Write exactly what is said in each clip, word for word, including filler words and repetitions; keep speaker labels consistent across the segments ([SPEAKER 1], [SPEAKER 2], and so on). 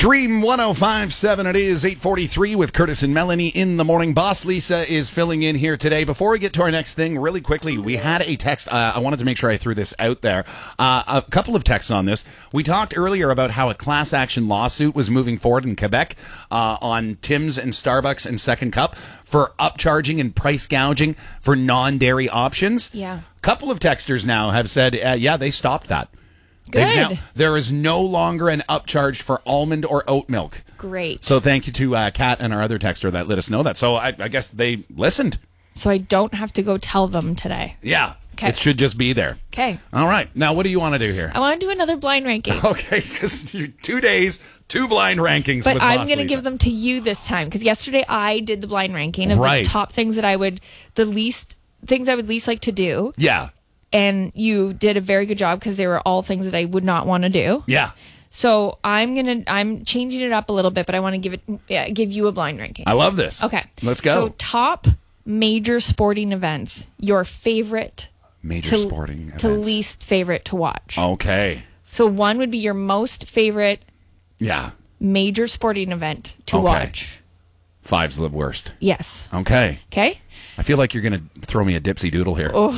[SPEAKER 1] Dream one oh five point seven, it is eight forty-three with Curtis and Melanie in the morning. Boss Lisa is filling in here today. Before we get to our next thing, really quickly, we had a text. Uh, I wanted to make sure I threw this out there. Uh, a couple of texts on this. We talked earlier about how a class action lawsuit was moving forward in Quebec uh, on Tim's and Starbucks and Second Cup for upcharging and price gouging for non-dairy options.
[SPEAKER 2] Yeah.
[SPEAKER 1] A couple of texters now have said, uh, yeah, they stopped that.
[SPEAKER 2] Good.
[SPEAKER 1] Now, there is no longer an upcharge for almond or oat milk.
[SPEAKER 2] Great.
[SPEAKER 1] So thank you to uh, Kat and our other texter that let us know that. So I, I guess they listened.
[SPEAKER 2] So I don't have to go tell them today.
[SPEAKER 1] Yeah.
[SPEAKER 2] Okay.
[SPEAKER 1] It should just be there.
[SPEAKER 2] Okay.
[SPEAKER 1] All right. Now, what do you want to do here?
[SPEAKER 2] I want to do another blind ranking.
[SPEAKER 1] Okay, because two days, two blind rankings.
[SPEAKER 2] But
[SPEAKER 1] with
[SPEAKER 2] I'm
[SPEAKER 1] Boss
[SPEAKER 2] going to
[SPEAKER 1] Lisa.
[SPEAKER 2] give them to you this time, because yesterday I did the blind ranking of
[SPEAKER 1] Right.
[SPEAKER 2] the top things that I would, the least, things I would least like to do.
[SPEAKER 1] Yeah.
[SPEAKER 2] And you did a very good job, because they were all things that I would not want to do.
[SPEAKER 1] Yeah.
[SPEAKER 2] So I'm gonna I'm changing it up a little bit, but I want to give it yeah, give you a blind ranking.
[SPEAKER 1] I love this.
[SPEAKER 2] Okay,
[SPEAKER 1] Let's go.
[SPEAKER 2] So top major sporting events, your favorite
[SPEAKER 1] Major
[SPEAKER 2] to,
[SPEAKER 1] sporting events.
[SPEAKER 2] to least favorite to watch.
[SPEAKER 1] Okay.
[SPEAKER 2] So one would be your most favorite
[SPEAKER 1] Yeah.
[SPEAKER 2] major sporting event to
[SPEAKER 1] Okay.
[SPEAKER 2] watch.
[SPEAKER 1] Five's the worst.
[SPEAKER 2] Yes.
[SPEAKER 1] Okay.
[SPEAKER 2] Okay.
[SPEAKER 1] I feel like you're going to throw me a dipsy doodle here.
[SPEAKER 2] Oh,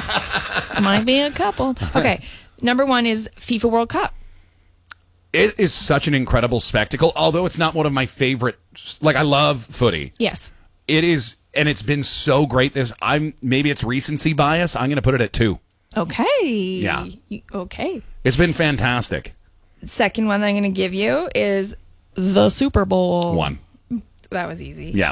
[SPEAKER 2] might be a couple. Okay. Number one is FIFA World Cup.
[SPEAKER 1] It is such an incredible spectacle, although it's not one of my favorite. Like, I love footy.
[SPEAKER 2] Yes.
[SPEAKER 1] It is, and it's been so great. This, I'm maybe it's recency bias. I'm going to put it at two.
[SPEAKER 2] Okay.
[SPEAKER 1] Yeah.
[SPEAKER 2] You- Okay.
[SPEAKER 1] It's been fantastic.
[SPEAKER 2] Second one that I'm going to give you is the Super Bowl.
[SPEAKER 1] One.
[SPEAKER 2] That was easy.
[SPEAKER 1] Yeah.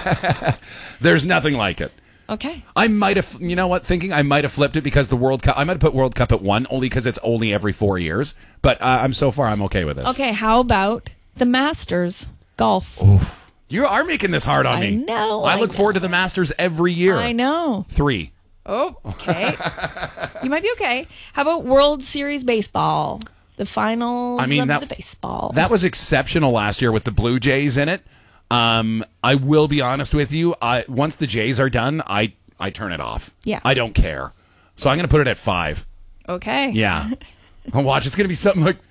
[SPEAKER 1] There's nothing like it.
[SPEAKER 2] Okay.
[SPEAKER 1] I might have, you know what, thinking I might have flipped it because the World Cup, I might have put World Cup at one, only because it's only every four years. But uh, I'm so far, I'm okay with this.
[SPEAKER 2] Okay, how about the Masters golf?
[SPEAKER 1] Oof. You are making this hard on
[SPEAKER 2] I
[SPEAKER 1] me.
[SPEAKER 2] know,
[SPEAKER 1] I
[SPEAKER 2] I
[SPEAKER 1] look
[SPEAKER 2] know.
[SPEAKER 1] forward to the Masters every year.
[SPEAKER 2] I know.
[SPEAKER 1] Three.
[SPEAKER 2] Oh, okay. You might be okay. How about World Series baseball? The finals
[SPEAKER 1] I mean,
[SPEAKER 2] of
[SPEAKER 1] that-
[SPEAKER 2] the baseball.
[SPEAKER 1] That was exceptional last year with the Blue Jays in it. Um, I will be honest with you. I once the Jays are done, I I turn it off.
[SPEAKER 2] Yeah.
[SPEAKER 1] I don't care. So I'm going to put it at five.
[SPEAKER 2] Okay.
[SPEAKER 1] Yeah. I'll watch. It's going to be something like.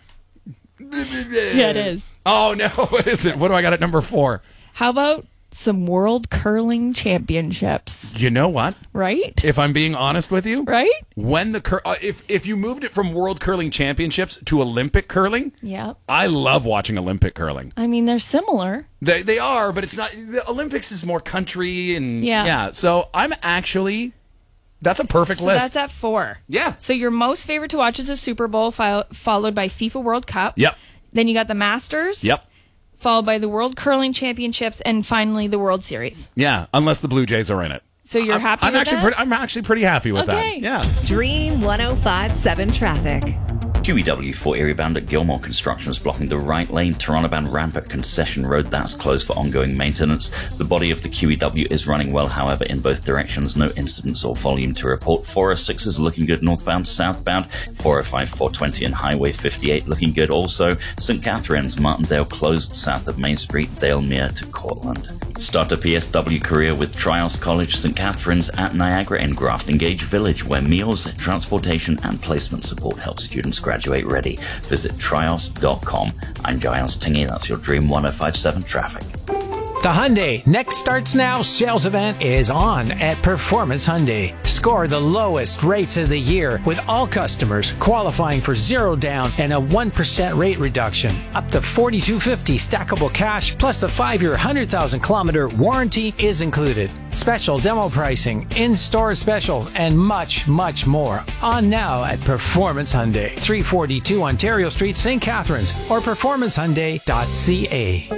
[SPEAKER 2] Yeah, it is.
[SPEAKER 1] Oh no! What is it? What do I got at number four?
[SPEAKER 2] How about some World Curling Championships?
[SPEAKER 1] You know what?
[SPEAKER 2] Right?
[SPEAKER 1] If I'm being honest with you,
[SPEAKER 2] Right?
[SPEAKER 1] when the cur- uh, if if you moved it from World Curling Championships to Olympic curling,
[SPEAKER 2] Yep.
[SPEAKER 1] I love watching Olympic curling.
[SPEAKER 2] I mean, they're similar.
[SPEAKER 1] They they are, but it's not. The Olympics is more country and
[SPEAKER 2] Yeah.
[SPEAKER 1] yeah. So I'm actually, that's a perfect
[SPEAKER 2] So
[SPEAKER 1] list.
[SPEAKER 2] that's at four.
[SPEAKER 1] Yeah.
[SPEAKER 2] So your most favorite to watch is the Super Bowl, fo- followed by FIFA World Cup.
[SPEAKER 1] Yep.
[SPEAKER 2] Then you got the Masters.
[SPEAKER 1] Yep.
[SPEAKER 2] Followed by the World Curling Championships, and finally the World Series.
[SPEAKER 1] Yeah. Unless the Blue Jays are in it.
[SPEAKER 2] So you're
[SPEAKER 1] I'm,
[SPEAKER 2] happy
[SPEAKER 1] I'm
[SPEAKER 2] with
[SPEAKER 1] actually
[SPEAKER 2] that?
[SPEAKER 1] Pretty, I'm actually pretty happy with
[SPEAKER 2] Okay.
[SPEAKER 1] that. Yeah.
[SPEAKER 3] Dream one oh five point seven traffic.
[SPEAKER 4] Q E W for area bound at Gilmore Construction is blocking the right lane. Toronto bound ramp at Concession Road, that's closed for ongoing maintenance. The body of the Q E W is running well, however, in both directions. No incidents or volume to report. four oh six is looking good northbound, southbound. four oh five, four twenty and Highway fifty-eight looking good also. Saint Catharines, Martindale closed south of Main Street, Dalemere to Cortland. Start a P S W career with Trials College Saint Catharines at Niagara in Grafton Gage Village, where meals, transportation and placement support help students graduate ready. Visit trials dot com. I'm Giles Tingy, that's your Dream one oh five point seven traffic.
[SPEAKER 5] The Hyundai Next Starts Now sales event is on at Performance Hyundai. Score the lowest rates of the year with all customers qualifying for zero down and a one percent rate reduction. Up to forty-two fifty stackable cash plus the five-year one hundred thousand kilometer warranty is included. Special demo pricing, in-store specials, and much, much more. On now at Performance Hyundai, three forty-two Ontario Street, Saint Catharines, or performance hyundai dot c a.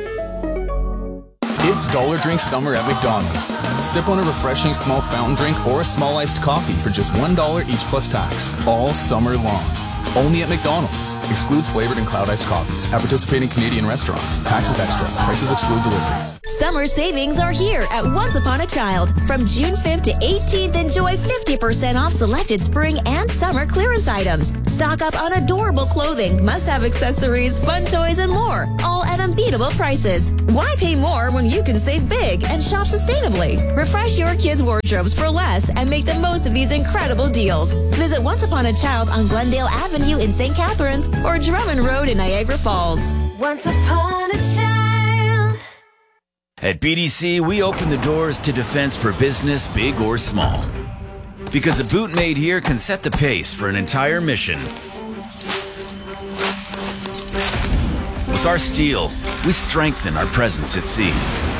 [SPEAKER 6] It's Dollar Drink Summer at McDonald's. Sip on a refreshing small fountain drink or a small iced coffee for just one dollar each plus tax, all summer long. Only at McDonald's. Excludes flavored and cloud iced coffees. At participating Canadian restaurants. Taxes extra. Prices exclude delivery.
[SPEAKER 7] Summer savings are here at Once Upon a Child. From June fifth to eighteenth, enjoy fifty percent off selected spring and summer clearance items. Stock up on adorable clothing, must-have accessories, fun toys, and more, all at unbeatable prices. Why pay more when you can save big and shop sustainably? Refresh your kids' wardrobes for less and make the most of these incredible deals. Visit Once Upon a Child on Glendale Avenue in Saint Catharines or Drummond Road in Niagara Falls.
[SPEAKER 8] Once upon a child.
[SPEAKER 9] At B D C, we open the doors to defense for business, big or small. Because a boot made here can set the pace for an entire mission. With our steel, we strengthen our presence at sea.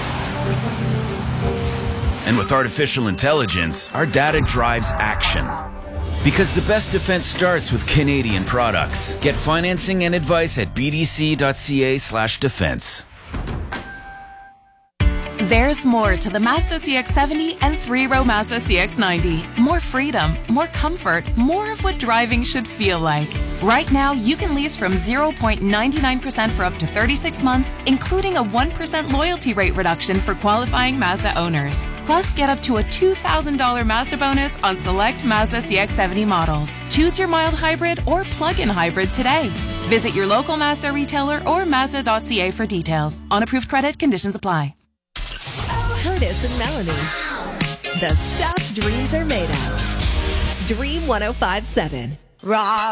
[SPEAKER 9] And with artificial intelligence, our data drives action. Because the best defense starts with Canadian products. Get financing and advice at bdc.ca slash defense.
[SPEAKER 10] There's more to the Mazda C X seventy and three-row Mazda C X ninety. More freedom, more comfort, more of what driving should feel like. Right now, you can lease from zero point nine nine percent for up to thirty-six months, including a one percent loyalty rate reduction for qualifying Mazda owners. Plus, get up to a two thousand dollars Mazda bonus on select Mazda C X seventy models. Choose your mild hybrid or plug-in hybrid today. Visit your local Mazda retailer or Mazda dot c a for details. On approved credit, conditions apply.
[SPEAKER 3] Curtis and Melanie. The stuff dreams are made of. Dream one oh five point seven.
[SPEAKER 7] Raw.